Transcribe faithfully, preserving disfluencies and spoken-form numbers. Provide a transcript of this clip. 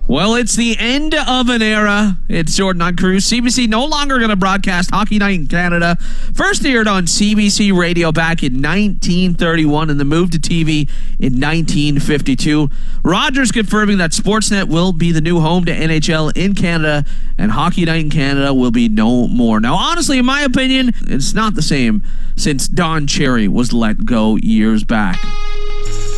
Well, it's the end of an era. It's Jordan on Cruise. C B C no longer going to broadcast Hockey Night in Canada. First aired on C B C Radio back in nineteen thirty-one and then moved to T V in nineteen fifty-two. Rogers confirming that Sportsnet will be the new home to N H L in Canada and Hockey Night in Canada will be no more. Now, honestly, in my opinion, it's not the same since Don Cherry was let go years back.